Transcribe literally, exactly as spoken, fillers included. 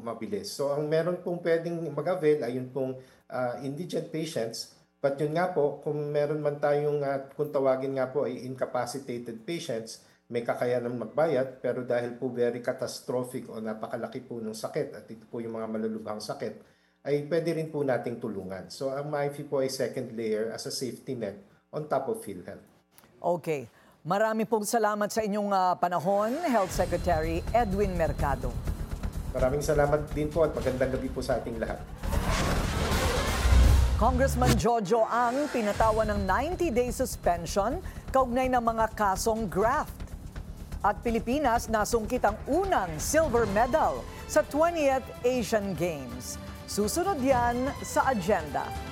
mabilis. So ang meron pong pwedeng mag-avail ay yun pong uh, indigent patients. But yun nga po, kung meron man tayong, uh, kung tawagin nga po ay incapacitated patients, may kakayanan magbayad, pero dahil po very catastrophic o napakalaki po ng sakit, at ito po yung mga malulubhang sakit, ay pwede rin po nating tulungan. So ang M I F I po ay second layer as a safety net on top of PhilHealth. Okay. Marami pong salamat sa inyong uh, panahon, Health Secretary Edwin Mercado. Maraming salamat din po at magandang gabi po sa ating lahat. Congressman Jojo Ang pinatawan ng ninety-day suspension kaugnay ng mga kasong graft. At Pilipinas nasungkit ang unang silver medal sa twentieth Asian Games. Susunod yan sa agenda.